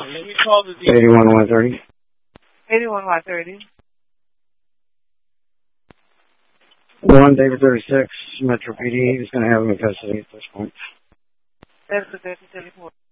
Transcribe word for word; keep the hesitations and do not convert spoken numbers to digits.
Let me call the D. eighty-one one thirty. eighty-one one thirty. One David thirty-six, Metro P D. He's going to have him in custody at this point. That's the fifty-seven.